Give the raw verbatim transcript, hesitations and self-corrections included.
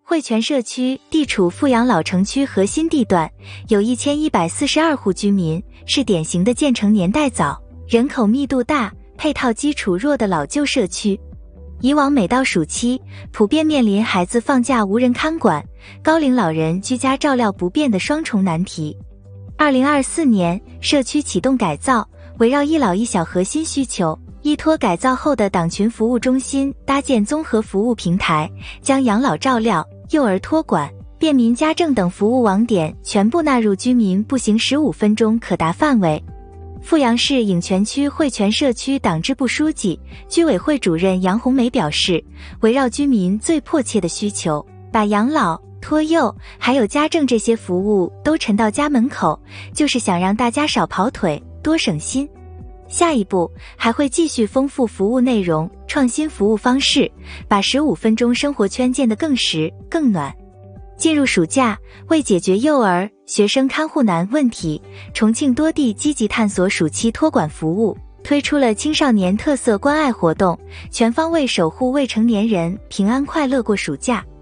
汇泉社区地处富阳老城区核心地段，有一千一百四十二户居民，是典型的建成年代早、人口密度大、配套基础弱的老旧社区。以往每到暑期，普遍面临孩子放假无人看管，高龄老人居家照料不便的双重难题。二零二四年，社区启动改造，围绕一老一小核心需求，依托改造后的党群服务中心，搭建综合服务平台，将养老照料、幼儿托管、便民家政等服务网点全部纳入居民步行十五分钟可达范围。富阳市颍泉区汇泉社区党支部书记、居委会主任杨红梅表示，围绕居民最迫切的需求，把养老、托幼还有家政这些服务都沉到家门口，就是想让大家少跑腿，多省心。下一步还会继续丰富服务内容，创新服务方式，把十五分钟生活圈建得更实、更暖。进入暑假，为解决幼儿、学生看护难问题，重庆多地积极探索暑期托管服务，推出了青少年特色关爱活动，全方位守护未成年人平安快乐过暑假。